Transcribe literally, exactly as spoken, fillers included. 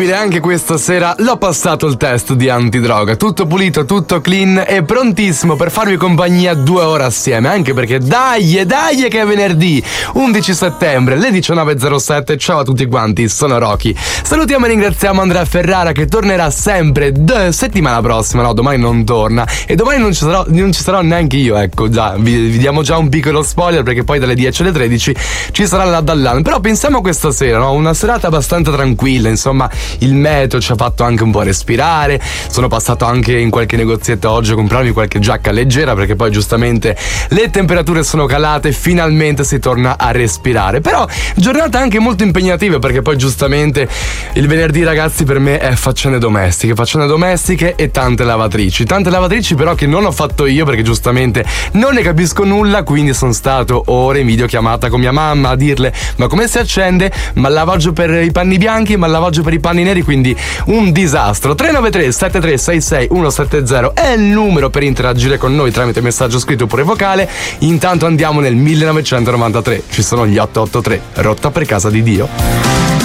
incredibile, anche questa sera l'ho passato il test di antidroga, tutto pulito, tutto clean e prontissimo per farvi compagnia due ore assieme, anche perché dai, dai che è venerdì undici settembre, le diciannove e zero sette. Ciao a tutti quanti, sono Rocky. Salutiamo e ringraziamo Andrea Ferrara che tornerà sempre d- settimana prossima, no, domani non torna e domani non ci sarò, non ci sarò neanche io, ecco, già, vi, vi diamo già un piccolo spoiler perché poi dalle dieci alle tredici ci sarà la Dallan. Però pensiamo a questa sera, no, una serata abbastanza tranquilla, insomma, il meteo ci ha fatto anche un po' respirare, sono passato anche in qualche negozietto oggi a comprarmi qualche giacca leggera perché poi giustamente le temperature sono calate e finalmente si torna a respirare. Però giornata anche molto impegnativa perché poi giustamente il venerdì, ragazzi, per me è faccende domestiche, faccende domestiche e tante lavatrici, tante lavatrici però che non ho fatto io perché giustamente non ne capisco nulla, quindi sono stato ore in videochiamata con mia mamma a dirle ma come si accende, ma il lavaggio per i panni bianchi, ma il lavaggio per i panni neri, quindi un disastro. Tre nove tre sette tre sei sei uno sette zero è il numero per interagire con noi tramite messaggio scritto oppure vocale. Intanto andiamo nel millenovecentonovantatré, ci sono gli otto otto tre, rotta per casa di Dio.